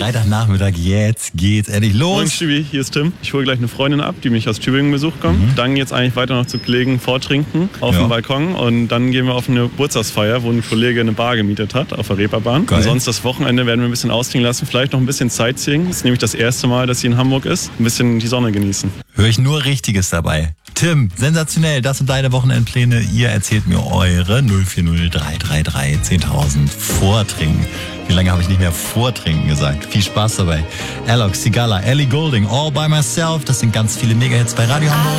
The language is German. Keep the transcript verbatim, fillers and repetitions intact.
Freitagnachmittag, jetzt geht's endlich los. Moin Stübi, hier ist Tim. Ich hole gleich eine Freundin ab, die mich aus Tübingen Besuch kommt. Mhm. Dann geht's eigentlich weiter noch zu Kollegen vortrinken auf ja. dem Balkon. Und dann gehen wir auf eine Geburtstagsfeier, wo ein Kollege eine Bar gemietet hat auf der Reeperbahn. Geil. Und sonst das Wochenende werden wir ein bisschen ausklingen lassen. Vielleicht noch ein bisschen Sightseeing. Das ist nämlich das erste Mal, dass sie in Hamburg ist. Ein bisschen die Sonne genießen. Höre ich nur Richtiges dabei. Tim, sensationell. Das sind deine Wochenendpläne. Ihr erzählt mir eure null vier null drei drei drei zehntausend Vortrinken. Wie lange habe ich nicht mehr Vortrinken gesagt? Viel Spaß dabei. Alok, Sigala, Ellie Goulding, All by Myself. Das sind ganz viele Mega-Hits bei Radio Hamburg.